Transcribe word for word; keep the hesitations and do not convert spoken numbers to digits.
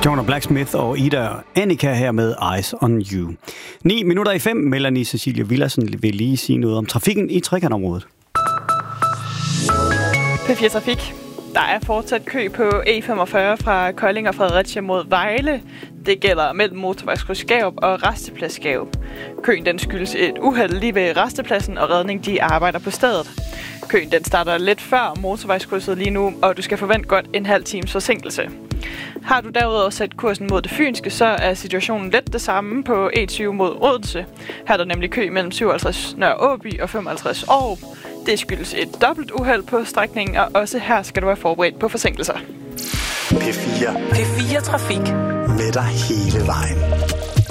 Jonah Blacksmith og Ida Annika her med Eyes on You. ni minutter i fem. Melanie Cecilie Villadsen vil lige sige noget om trafikken i trekantområdet. P fire Trafik. Der er fortsat kø på E femogfyrre fra Kolding og Fredericia mod Vejle. Det gælder mellem motorvejskryds Gærup og Rasteplads Gærup. Køen den skyldes et uheld lige ved rastepladsen, og redning de arbejder på stedet. Køen den starter lidt før motorvejskrydset lige nu, og du skal forvente godt en halv times forsinkelse. Har du derudover sat kursen mod det fynske, så er situationen lidt det samme på E tyve mod Odense. Her er der nemlig kø mellem syvoghalvtreds Nørre Åby og femoghalvtreds Aarup. Det skyldes et dobbelt uheld på strækningen, og også her skal du være forberedt på forsinkelser. P fire. P fire Trafik. Med dig hele vejen.